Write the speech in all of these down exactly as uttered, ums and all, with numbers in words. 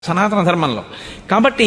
సనాతన ధర్మంలో. కాబట్టి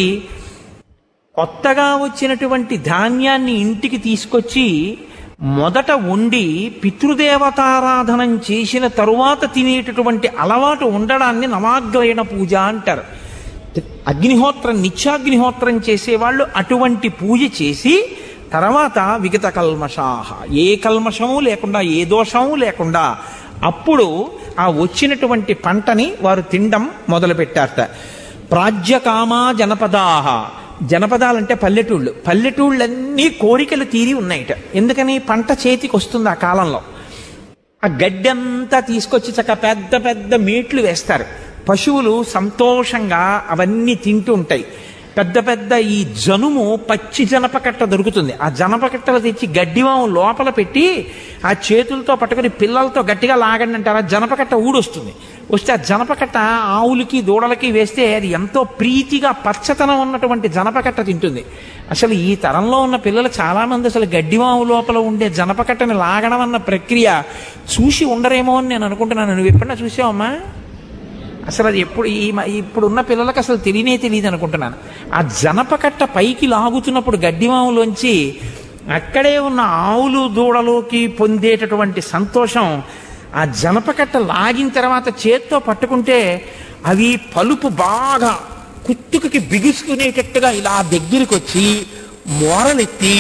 కొత్తగా వచ్చినటువంటి ధాన్యాన్ని ఇంటికి తీసుకొచ్చి మొదట వండి పితృదేవతారాధనం చేసిన తరువాత తినేటటువంటి అలవాటు ఉండడాన్ని నవాగ్రయణ పూజ అంటారు. అగ్నిహోత్రం నిత్యాగ్నిహోత్రం చేసేవాళ్ళు అటువంటి పూజ చేసి తర్వాత విగత కల్మషాహ, ఏ కల్మషము లేకుండా ఏ దోషము లేకుండా అప్పుడు ఆ వచ్చినటువంటి పంటని వారు తినడం మొదలుపెట్టారట. ప్రాజ్యకామా జనపదాహ, జనపదాలంటే పల్లెటూళ్ళు. పల్లెటూళ్ళన్నీ కోరికలు తీరి ఉన్నాయిట. ఎందుకని పంట చేతికి వస్తుంది ఆ కాలంలో. ఆ గడ్డి అంతా తీసుకొచ్చి చక్క పెద్ద పెద్ద మేట్లు వేస్తారు. పశువులు సంతోషంగా అవన్నీ తింటూ ఉంటాయి. పెద్ద పెద్ద ఈ జనుము పచ్చి జనపకట్ట దొరుకుతుంది. ఆ జనపకట్టలు తెచ్చి గడ్డివాము లోపల పెట్టి ఆ చేతులతో పట్టుకొని పిల్లలతో గట్టిగా లాగండి అంటారు. ఆ జనపకట్ట ఊడొస్తుంది. వస్తే ఆ జనపకట్ట ఆవులకి దూడలకి వేస్తే అది ఎంతో ప్రీతిగా పచ్చతనం ఉన్నటువంటి జనపకట్ట తింటుంది. అసలు ఈ తరంలో ఉన్న పిల్లలు చాలామంది అసలు గడ్డివాము లోపల ఉండే జనపకట్టని లాగడం అన్న ప్రక్రియ చూసి ఉండరేమో అని నేను అనుకుంటున్నాను. నువ్వు ఎప్పుడన్నా చూసావమ్మా? అసలు అది ఎప్పుడు ఈ ఇప్పుడున్న పిల్లలకు అసలు తెలియనే తెలియదు అనుకుంటున్నాను. ఆ జనపకట్ట పైకి లాగుతున్నప్పుడు గడ్డివాములోంచి అక్కడే ఉన్న ఆవులు దూడలోకి పొందేటటువంటి సంతోషం, ఆ జనపకట్ట లాగిన తర్వాత చేత్తో పట్టుకుంటే అవి పలుపు బాగా కుత్తుకి బిగుసుకునేటట్టుగా ఇలా దగ్గరికి వచ్చి మోరలెత్తి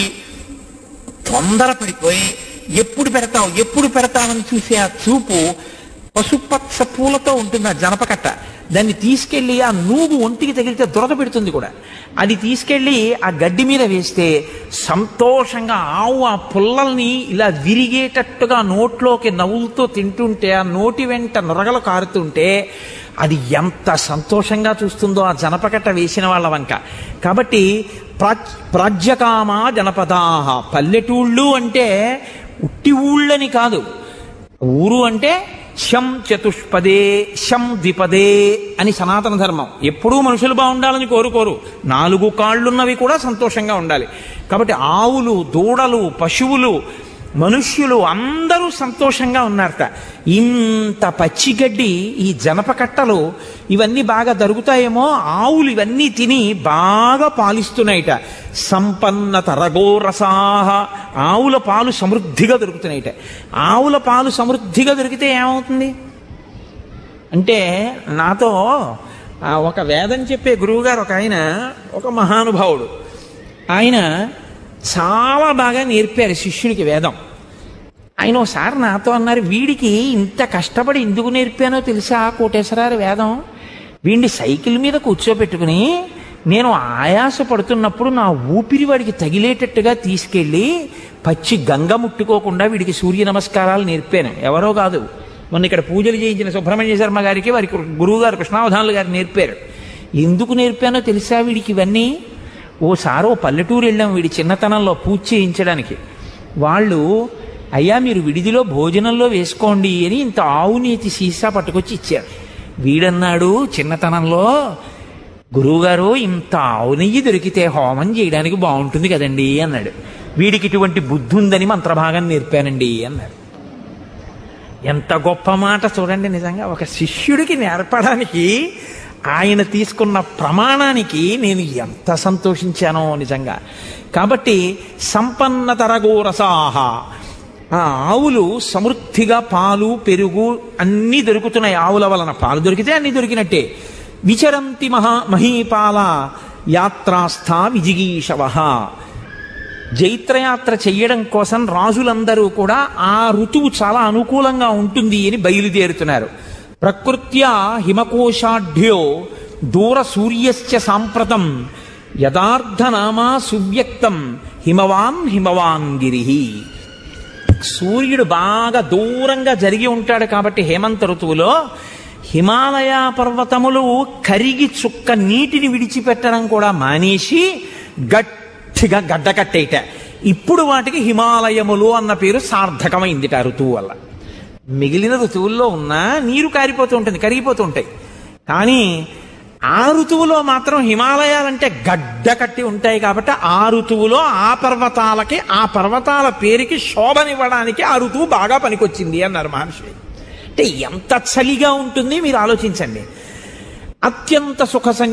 తొందరపడిపోయి ఎప్పుడు పెడతావు ఎప్పుడు పెడతావని చూసే ఆ చూపు పసుపచ్చ పూలతో ఉంటుంది ఆ జనపకట్ట. దాన్ని తీసుకెళ్ళి ఆ నూగు ఒంటికి తగిలితే దురద పెడుతుంది కూడా. అది తీసుకెళ్ళి ఆ గడ్డి మీద వేస్తే సంతోషంగా ఆవు ఆ పుల్లల్ని ఇలా విరిగేటట్టుగా నోట్లోకి నవ్వులతో తింటుంటే ఆ నోటి వెంట నొరగలు కారుతుంటే అది ఎంత సంతోషంగా చూస్తుందో ఆ జనపకట్ట వేసిన వాళ్ళ వంక. కాబట్టి ప్రాచ్ ప్రాజ్యకామా జనపదాహ, పల్లెటూళ్ళు అంటే ఉట్టి ఊళ్ళని కాదు. ఊరు అంటే శం చతుష్పదే శం ద్విపదే అని సనాతన ధర్మం. ఎప్పుడూ మనుషులు బాగుండాలని కోరుకోరు, నాలుగు కాళ్ళున్నవి కూడా సంతోషంగా ఉండాలి. కాబట్టి ఆవులు దూడలు పశువులు మనుష్యులు అందరూ సంతోషంగా ఉన్నారట. ఇంత పచ్చిగడ్డి ఈ జనపకట్టలు ఇవన్నీ బాగా దొరుకుతాయేమో, ఆవులు ఇవన్నీ తిని బాగా పాలిస్తున్నాయిట. సంపన్న తరగోరసాహ, ఆవుల పాలు సమృద్ధిగా దొరుకుతున్నాయిట. ఆవుల పాలు సమృద్ధిగా దొరికితే ఏమవుతుంది అంటే, నాతో ఒక వేదం చెప్పే గురువుగారు ఒక ఆయన, ఒక మహానుభావుడు, ఆయన చాలా బాగా నేర్పారు శిష్యుడికి వేదం. ఆయన ఒకసారి నాతో అన్నారు, వీడికి ఇంత కష్టపడి ఎందుకు నేర్పానో తెలుసా కోటేశ్వరారు వేదం? వీడిని సైకిల్ మీద కూర్చోబెట్టుకుని నేను ఆయాస పడుతున్నప్పుడు నా ఊపిరి వాడికి తగిలేటట్టుగా తీసుకెళ్ళి పచ్చి గంగ ముట్టుకోకుండా వీడికి సూర్య నమస్కారాలు నేర్పాను. ఎవరో కాదు, మొన్న ఇక్కడ పూజలు చేయించిన సుబ్రహ్మణ్య శర్మ గారికి వారి గురువు గారు కృష్ణావధానులు గారు నేర్పారు. ఎందుకు నేర్పానో తెలుసా వీడికి ఇవన్నీ? ఓసారి ఓ పల్లెటూరు వెళ్ళాం వీడి చిన్నతనంలో పూజ చేయించడానికి. వాళ్ళు, అయ్యా మీరు విడిదిలో భోజనంలో వేసుకోండి అని ఇంత ఆవు నీతి సీసా పట్టుకొచ్చి ఇచ్చారు. వీడన్నాడు చిన్నతనంలో, గురువుగారు ఇంత ఆవు నెయ్యి దొరికితే హోమం చేయడానికి బాగుంటుంది కదండి అన్నాడు. వీడికి ఇటువంటి బుద్ధి ఉందని మంత్రభాగం నేర్పానండి అన్నాడు. ఎంత గొప్ప మాట చూడండి. నిజంగా ఒక శిష్యుడికి నేర్పడానికి ఆయన తీసుకున్న ప్రమాణానికి నేను ఎంత సంతోషించానో నిజంగా. కాబట్టి సంపన్న తరగోరసాహ, ఆ ఆవులు సమృద్ధిగా పాలు పెరుగు అన్నీ దొరుకుతున్నాయి. ఆవుల వలన పాలు దొరికితే అన్నీ దొరికినట్టే. విచరంతి మహా మహీపాల యాత్రాస్థా విజిగీషవ, జైత్రయాత్ర చెయ్యడం కోసం రాజులందరూ కూడా ఆ ఋతువు చాలా అనుకూలంగా ఉంటుంది అని బయలుదేరుతున్నారు. ప్రకృత్యా హిమకోశాఢ్యో దూర సూర్యశ్చ సాంప్రతం యథార్థనామా సువ్యక్తం హిమవాన్ హిమవాన్ గిరి. సూర్యుడు బాగా దూరంగా జరిగి ఉంటాడు కాబట్టి హేమంత ఋతువులో హిమాలయ పర్వతములు కరిగి చుక్క నీటిని విడిచిపెట్టడం కూడా మానేసి గట్టిగా గడ్డకట్టేట. ఇప్పుడు వాటికి హిమాలయములు అన్న పేరు సార్థకమైందిట ఆ ఋతువు వల్ల. మిగిలిన ఋతువుల్లో ఉన్నా నీరు కారిపోతూ ఉంటుంది, కరిగిపోతూ ఉంటాయి. కానీ ఆ ఋతువులో మాత్రం హిమాలయాలంటే గడ్డ కట్టి ఉంటాయి కాబట్టి ఆ ఋతువులో ఆ పర్వతాలకి ఆ పర్వతాల పేరుకి శోభనివ్వడానికి ఆ ఋతువు బాగా పనికొచ్చింది అన్నారు మహర్షి. అంటే ఎంత చలిగా ఉంటుంది మీరు ఆలోచించండి. అత్యంత సుఖ